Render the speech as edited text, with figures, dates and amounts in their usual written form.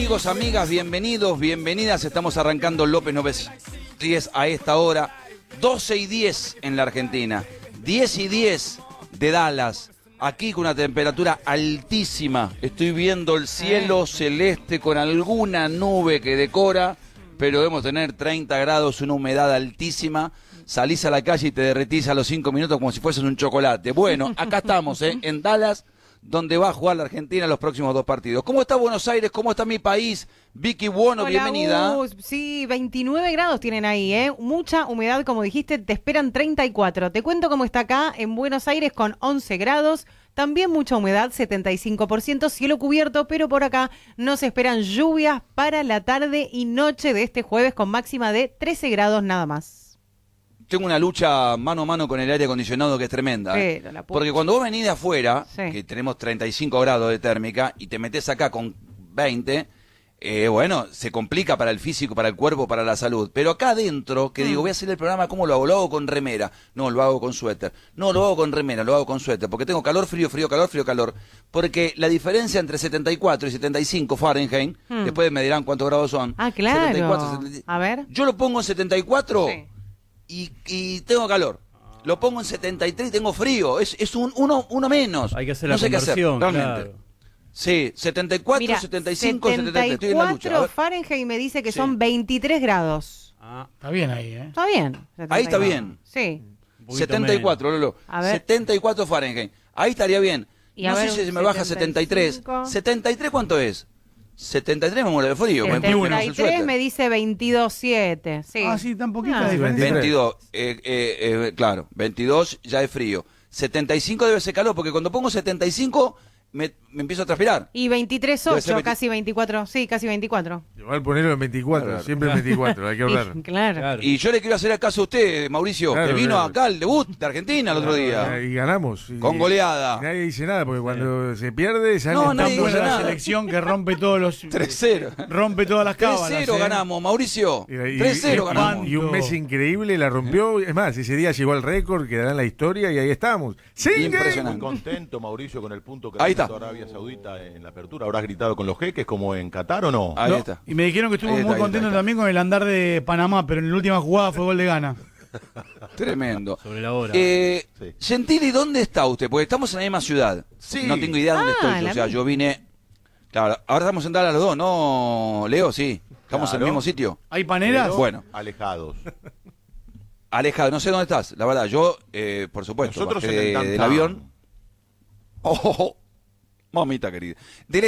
Amigos, amigas, bienvenidos, bienvenidas. Estamos arrancando López 910 a esta hora. 12:10 en la Argentina. 10:10 de Dallas. Aquí con una temperatura altísima. Estoy viendo el cielo celeste con alguna nube que decora, pero debemos tener 30 grados, una humedad altísima. Salís a la calle y te derretís a los 5 minutos como si fueses un chocolate. Bueno, acá estamos, en Dallas, donde va a jugar la Argentina los próximos 2 partidos. ¿Cómo está Buenos Aires? ¿Cómo está mi país? Vicky Buono, bienvenida. Sí, 29 grados tienen ahí, mucha humedad, como dijiste, te esperan 34. Te cuento cómo está acá en Buenos Aires con 11 grados. También mucha humedad, 75%, cielo cubierto, pero por acá nos esperan lluvias para la tarde y noche de este jueves con máxima de 13 grados nada más. Tengo una lucha mano a mano con el aire acondicionado que es tremenda. Porque cuando vos venís de afuera, que tenemos 35 grados de térmica, y te metés acá con 20, bueno, se complica para el físico, para el cuerpo, para la salud. Pero acá adentro, que digo, voy a hacer el programa, ¿cómo lo hago? Lo hago con remera. No, lo hago con suéter. No, lo hago con remera, lo hago con suéter. Porque tengo calor, frío, frío, calor, frío, calor. Porque la diferencia entre 74 y 75 Fahrenheit, después me dirán cuántos grados son. Ah, claro. 74, 75. A ver. Yo lo pongo en 74 y tengo calor. Lo pongo en 73 y tengo frío. Es uno menos. Hay que hacer la no sé conversión, qué hacer, realmente. Claro. Sí, 74, Mira, 75, 73, estoy en la lucha. 74 Fahrenheit me dice que son 23 grados. Ah, Está bien ahí, Está bien. ahí está bien. Sí. 74, Lolo. A ver. 74 Fahrenheit. Ahí estaría bien. Y No a sé ver, si se me baja 73. 73, ¿cuánto es? 73 me muero de frío. Me pongo el 73 suéter. me dice 22,7. Sí. Ah, sí, tan poquita Ah. diferencia. 22, claro, 22 ya es frío. 75 debe ser calor, porque cuando pongo 75 me empiezo a transpirar. Y Debe 23,8, ser 20. casi 24. Sí, casi 24. Igual ponerlo en 24, Claro. siempre en 24, hay que hablar. Claro. Y yo le quiero hacer caso a usted, Mauricio, Claro, que vino claro. acá al debut de Argentina el otro día. Y ganamos. Y Con goleada. Nadie dice nada, porque cuando se pierde, sale No, tan nadie Tan buena dice la nada. selección que rompe todos los 3-0. rompe todas las cábalas. 3-0 ganamos, Mauricio. Y- 3-0 y- ganamos. Y un mes increíble la rompió. Es más, ese día llegó al récord, quedará en la historia y ahí estamos. ¡Sigue! Impresionante. Muy contento, Mauricio, con el punto que Ahí realizó está. Arabia Saudita en la apertura. ¿Habrás gritado con los jeques como en Qatar o no? Ahí No, está. Y me dijeron que estuvo Ahí está, muy ahí contento está. también con el andar de Panamá, pero en la última jugada fue gol de Gana. Tremendo. sobre la hora. Sí. Gentili, ¿dónde está usted? Porque estamos en la misma ciudad. Sí. No tengo idea dónde estoy. la O sea, misma. yo vine. Claro, ahora estamos en Dallas los dos, ¿no, Leo? Sí. Estamos en el Claro. mismo sitio. ¿Hay paneras? Pero Bueno. alejados. Alejado, no sé dónde estás. La verdad, yo, por supuesto, Nosotros bajé en el del downtown. avión. Mamita querida. Del